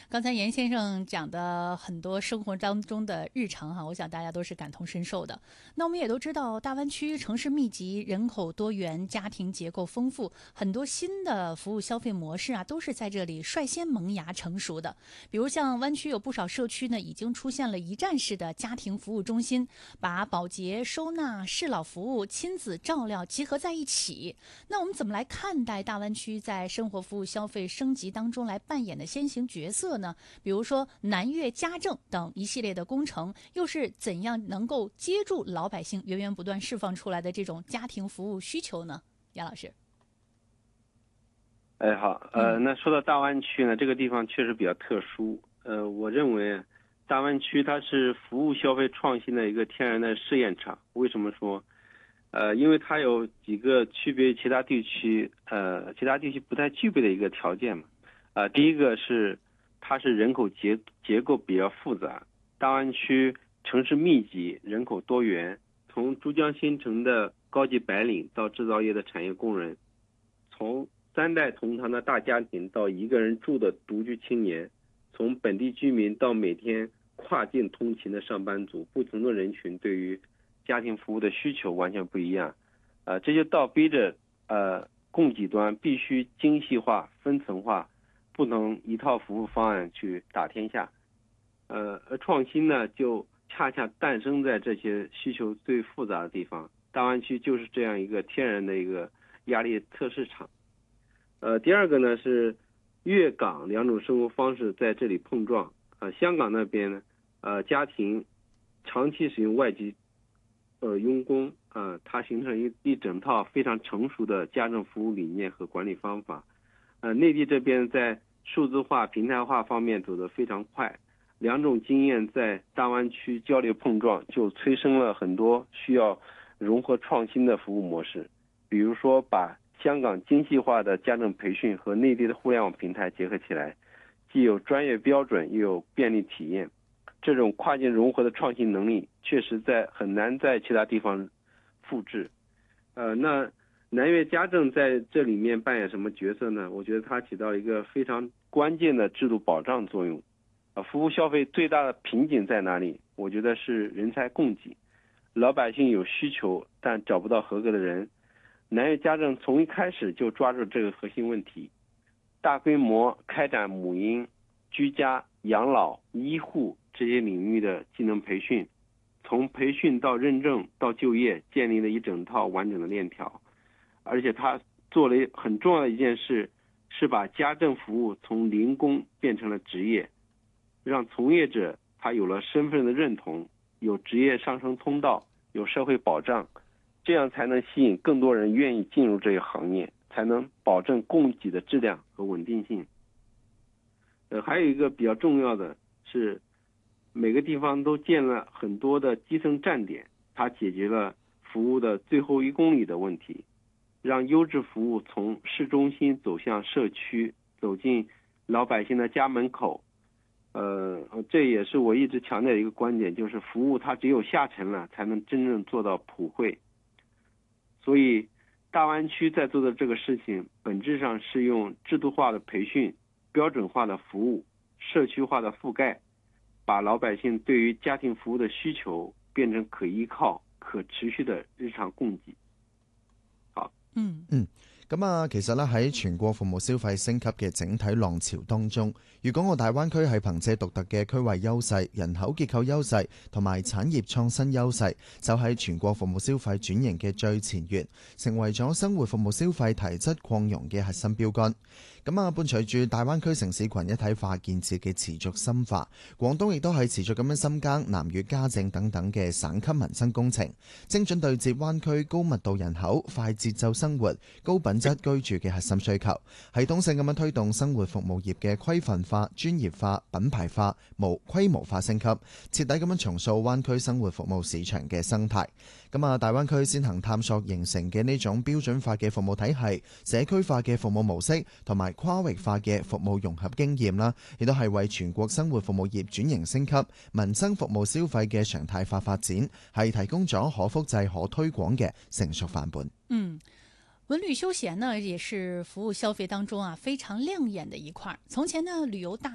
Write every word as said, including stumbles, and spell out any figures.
刚才严先生讲的很多生活当中的日常哈，我想大家都是感同身受的。那我们也都知道，大湾区城市密集，人口多元，家庭结构丰富，很多新的服务消费模式啊，都是在这里率先萌芽成熟的。比如像湾区有不少社区呢，已经出现了一站式的家庭服务中心，把保洁、收纳、适老服务、亲子照料集合在一起。那我们怎么来看待大湾区在生活服务消费升级当中来扮演的先行角色呢？比如说南粤家政等一系列的工程，又是怎样能够接住老百姓源源不断释放出来的这种家庭服务需求呢？杨老师。 哎，好，呃， 嗯那说到大湾区呢，这个地方确实比较特殊。呃，我认为大湾区它是服务消费创新的一个天然的试验场。为什么说？呃，因为它有几个区别于其他地区，呃，其他地区不太具备的一个条件嘛。呃，第一个是它是人口结结构比较复杂，大湾区城市密集，人口多元，从珠江新城的高级白领到制造业的产业工人，从三代同堂的大家庭到一个人住的独居青年，从本地居民到每天跨境通勤的上班族，不同的人群对于家庭服务的需求完全不一样。呃，这就倒逼着呃供给端必须精细化、分层化，不能一套服务方案去打天下。呃，而创新呢，就恰恰诞生在这些需求最复杂的地方。大湾区就是这样一个天然的一个压力测试场。呃，第二个呢是粤港两种生活方式在这里碰撞。呃，香港那边呢，呃，家庭长期使用外籍呃佣工，呃，它形成一一整套非常成熟的家政服务理念和管理方法。呃，内地这边在数字化、平台化方面走得非常快，两种经验在大湾区交流碰撞，就催生了很多需要融合创新的服务模式。比如说把香港精细化的家政培训和内地的互联网平台结合起来，既有专业标准又有便利体验。这种跨境融合的创新能力确实在很难在其他地方复制。呃，那南粤家政在这里面扮演什么角色呢？我觉得它起到一个非常关键的制度保障作用。呃，服务消费最大的瓶颈在哪里？我觉得是人才供给。老百姓有需求，但找不到合格的人。南粤家政从一开始就抓住这个核心问题，大规模开展母婴、居家、养老、医护这些领域的技能培训，从培训到认证到就业，建立了一整套完整的链条。而且他做了很重要的一件事，是把家政服务从零工变成了职业，让从业者他有了身份的认同，有职业上升通道，有社会保障，这样才能吸引更多人愿意进入这个行业，才能保证供给的质量和稳定性。呃，还有一个比较重要的是，每个地方都建了很多的基层站点，它解决了服务的最后一公里的问题，让优质服务从市中心走向社区，走进老百姓的家门口。呃，这也是我一直强调的一个观点，就是服务它只有下沉了，才能真正做到普惠。所以大湾区在做的这个事情，本质上是用制度化的培训、标准化的服务、社区化的覆蓋，把老百姓對於家庭服務的需求變成可依靠、可持續的日常供給。好， 嗯嗯。咁啊，其實咧喺全國服務消費升級嘅整體浪潮當中，粵港澳大灣區係憑藉獨特嘅區位優勢、人口結構優勢同埋產業創新優勢，就喺全國服務消費轉型嘅最前沿，成為咗生活服務消費提質擴容嘅核心標杆。咁啊，伴隨住大灣區城市群一體化建設嘅持續深化，廣東亦都係持續咁樣深耕南粵家政等等嘅省級民生工程，精準對接灣區高密度人口、快節奏生活、高品質居住嘅核心需求，系統性咁樣推動生活服務業嘅規範化、專業化、品牌化、無規模化升級，徹底咁樣重塑灣區生活服務市場嘅生態。咁啊，大灣區先行探索形成嘅呢種標準化嘅服務體系、社區化嘅服務模式同埋跨域化嘅服務融合經驗啦，亦都係為全國生活服務業轉型升級、民生服務消費嘅常態化發展，係提供咗可複製、可推廣嘅成熟範本。 嗯。文旅休閒呢，也是服務消費當中啊非常亮眼的一塊。從前呢，旅遊大